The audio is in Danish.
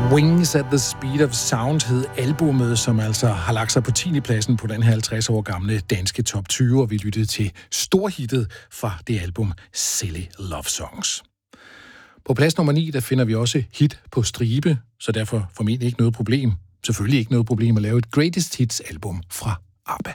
Wings at the Speed of Sound hed albummet, som altså har lagt sig på 10. pladsen på den her 50 år gamle danske top 20, og vi lyttede til storhittet fra det album Silly Love Songs. På plads nummer 9, der finder vi også hit på stribe, så derfor formentlig ikke noget problem. Selvfølgelig ikke noget problem at lave et Greatest Hits album fra ABBA.